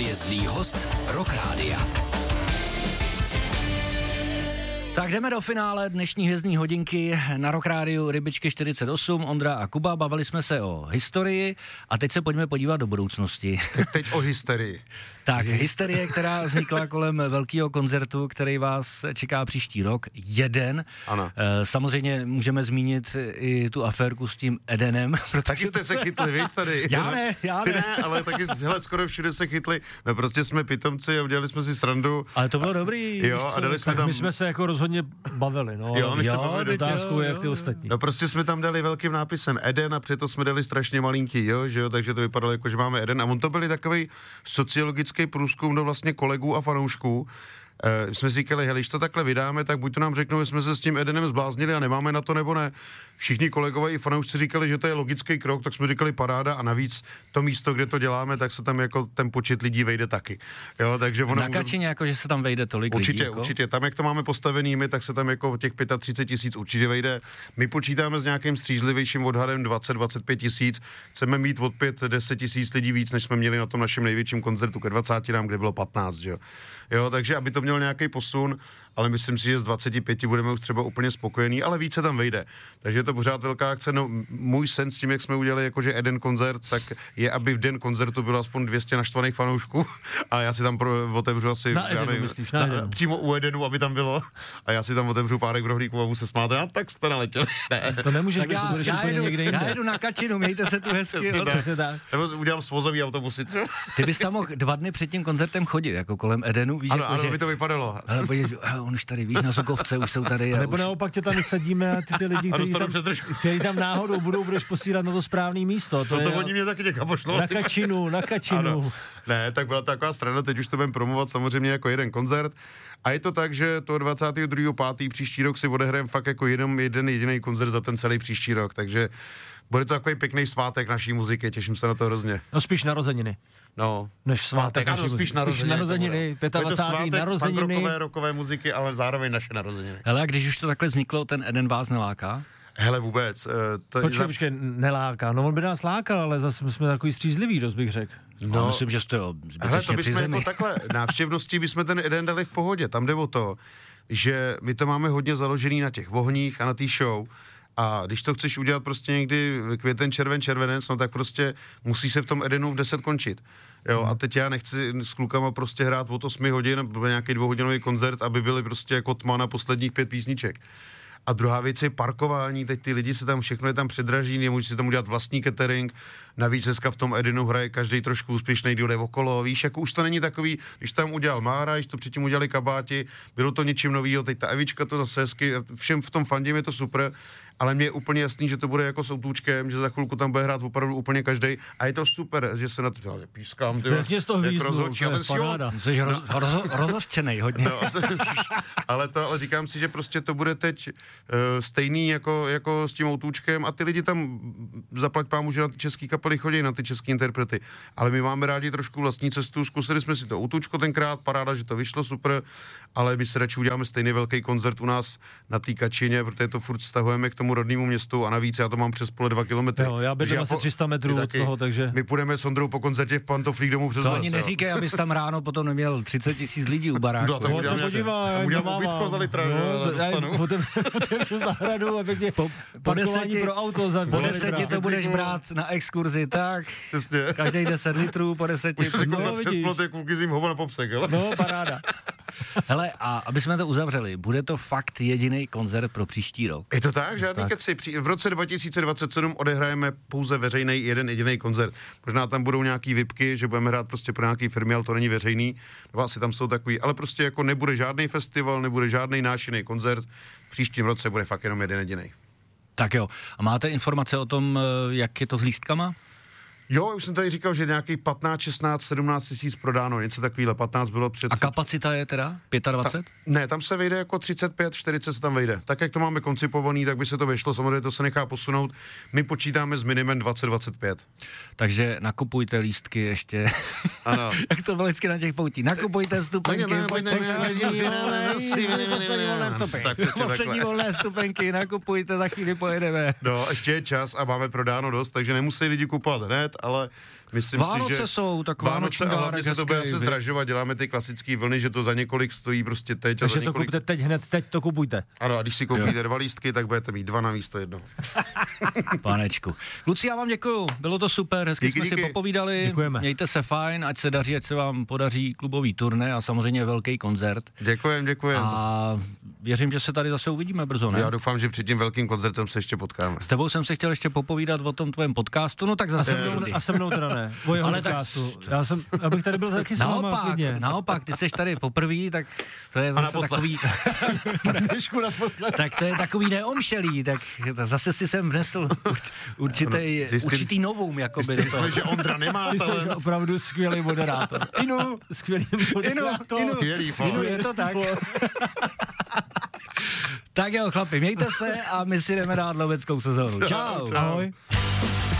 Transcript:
Hvězdný host Rock Rádia. Tak jdeme do finále dnešní hvězdní hodinky na Rock Rádiu Rybičky 48, Ondra a Kuba, bavili jsme se o historii a teď se pojďme podívat do budoucnosti. Teď o hysterii. Tak, hysterie, která vznikla kolem velkého koncertu, který vás čeká příští rok, jeden. Ano. Samozřejmě můžeme zmínit i tu aférku s tím Edenem. Taky jste se chytli, víc tady. Já ne. Ty ne, ale taky, hele, skoro všude se chytli. No prostě jsme pitomci a udělali jsme si srandu. Ale to bylo dobrý. Jo, a dali jsme tam... My jsme se jako rozhodně bavili, no. Jo, my se bavili otázkou, jak ty ostatní. No prostě jsme tam dali velkým nápisem Eden a přitom jsme dali strašně malinký, že jo, takže to vypadalo jako, že máme Eden. A on to byl takový sociologický průzkum do vlastně kolegů a fanoušků. Jsme si říkali, hele, když to takhle vydáme, tak buď to nám řeknou, že jsme se s tím Edenem zbláznili a nemáme na to, nebo ne. Všichni kolegové i fanoušci říkali, že to je logický krok, tak jsme říkali paráda a navíc to místo, kde to děláme, tak se tam jako ten počet lidí vejde taky. Jo, takže ono... Na Kačině, jako, že se tam vejde tolik určitě, lidí. Jako? Určitě, tam jak to máme postavený my, tak se tam jako těch 35 000 určitě vejde. My počítáme s nějakým střízlivějším odhadem 20-25 000. Chceme mít od 5-10 000 lidí víc, než jsme měli na tom našem největším koncertu ke 20, kde bylo 15, že jo. Jo, takže aby to mělo nějaký posun, ale myslím si, že z 25 budeme už třeba úplně spokojení, ale více tam vejde. Takže je to pořád velká akce. No, můj sen s tím, jak jsme udělali jakože jeden koncert, tak je, aby v den koncertu bylo aspoň 200 naštvaných fanoušků a já si tam otevřu asi přímo u Edenu, aby tam bylo a já si tam otevřu párek rohlíků a budu se smát. A tak jste naletěli. To nemůžeš být, já jedu na Kačinu, mějte se tu hezky. Nebo udělám svozový autobusy třeba. Ty bys tam mohl 2 dny před tím koncertem chodit, jako kolem Edenu. Víš, ano, jako, ano, že... by to vypadalo. Ale on už tady, víš, na Sokovce, už jsou tady. Nebo naopak tě tam vysadíme a ty lidi, kteří tam náhodou budeš posílat na to správné místo. To oni mě taky někam pošlo. Na Kačinu. Ano. Ne, tak byla taková strana, teď už to budeme promovat samozřejmě jako jeden koncert. A je to tak, že to 22.5. příští rok si odehrajeme fakt jako jeden jediný koncert za ten celý příští rok, takže bude to takový pěkný svátek naší muziky, těším se na to hrozně. No spíš narozeniny. No. Než svátek. Ano, spíš narozeniny. 25. narozeniny. Rokové muziky, ale zároveň naše narozeniny. Hele, a když už to takhle vzniklo, ten Eden vás neláká? Hele, vůbec. Počkej, neláká. No on by nás lákal, ale zase jsme takový střízlivý, dost bych řekl. No, myslím, že jste jo hele, to bychom jako takhle, návštěvností bychom ten Eden dali v pohodě. Tam jde o to, že my to máme hodně založený na těch vohních a na té show. A když to chceš udělat prostě někdy květen, červenec, no tak prostě musí se v tom Edenu v 10 končit. Jo, a teď já nechci s klukama prostě hrát od 8 hodin, bude nějaký 2hodinový koncert, aby byli prostě jako tma na posledních 5 písniček. A druhá věc je parkování, teď ty lidi se tam, všechno je tam předraží, nemůžu si tam udělat vlastní catering, navíc dneska v tom Edenu hraje každý trošku úspěšný, jde okolo, víš, jako už to není takový, když tam udělal Mára, když to předtím udělali Kabáti, bylo to něčím novýho, teď ta Evička to zase hezky, všem v tom fandím je to super, ale mně je úplně jasný, že to bude jako s Outůčkem, že za chvilku tam bude hrát opravdu úplně každý a je to super, že se na to pískám, jak rozhodčí, ale jsi rozhořčenej hodně. No, ale říkám si, že prostě to bude teď stejný jako s tím Outůčkem a ty lidi tam zaplať pámu, že na ty český kapely chodí, na ty český interprety, ale my máme rádi trošku vlastní cestu, zkusili jsme si to Outůčko tenkrát, paráda, že to vyšlo super, ale my se radši uděláme stejný velký koncert u nás na té Kačině, protože to furt stahujeme k tomu rodnému městu a navíc já to mám přes pole 2 kilometry. Jo, já bydlím asi 300 metrů od toho, takže... My půjdeme s Ondrou po koncertě v pantoflích domů přes les. To ani neříkej, abys tam ráno potom neměl 30 000 lidí u baráku. Udělám ubytko za litra, otevřu zahradu a pěkně po 10 pro auto za po 10 to budeš brát na exkurzi, tak každý 10 litrů po 10. Přes plot je kluky zim hovo na popsek, hele? No, paráda. Hele, a aby jsme to uzavřeli, bude to fakt jediný koncert pro příští rok? Je to tak, žádný keci. V roce 2027 odehrajeme pouze veřejný jeden jediný koncert. Možná tam budou nějaký vipky, že budeme hrát prostě pro nějaký firmy, ale to není veřejný. Nebo asi tam jsou takový, ale prostě jako nebude žádný festival, nebude žádný náš jiný koncert. V příštím roce bude fakt jenom jeden jediný. Tak jo. A máte informace o tom, jak je to s lístkama? Jo, už jsem tady říkal, že nějaký 15, 16, 17 tisíc prodáno, něco takovýhle, 15 bylo před... A kapacita je teda 25? Ne, tam se vejde jako 35, 40 se tam vejde. Tak, jak to máme koncipovaný, tak by se to vyšlo, samozřejmě to se nechá posunout. My počítáme s minimem 20-25. Takže nakupujte lístky ještě. Ano. Jak to bylo vždycky na těch poutí. Nakupujte vstupenky. Poslední volné vstupenky, nakupujte, za chvíli pojedeme. No, ještě je čas a máme prodáno dost, takže nemusí lidi kupovat hned, ale Myslím Vánoce si, že jsou tak Vánoce a hlavně se to bude hezký, se zdražovat, děláme ty klasické vlny, že to za několik stojí prostě teď. Takže a za to několik... kupte teď hned, teď to kupujte. Ano, a když si koupíte 2 lístky, tak budete mít 2 na místo jednoho. Panečku. Kluci, já vám děkuju, bylo to super, hezky jsme si popovídali. Děkujeme. Mějte se fajn, ať se daří, ať se vám podaří klubový turné a samozřejmě velký koncert. Děkujem. A věřím, že se tady zase uvidíme brzo, ne? Já doufám, že před tím velkým koncertem se ještě potkáme. S tebou jsem se chtěl ještě popovídat o tom tvém podcastu, no tak zase. A se mnou teda ne. O jeho podcastu. Abych tady byl taky s váma. Naopak, ty jsi tady poprvý, tak to je zase takový... Tak to je takový neomšelý, tak zase si jsem vnesl určitý novum, jakoby. Zjistili jsme, že Ondra nemá Ty talent. jsi opravdu skvělý moderátor. Inu, skvělý moderátor. Inu, je to tak. Tak jo, chlapi, mějte se a my si jdeme dát loveckou sezónu. Čau. Ahoj.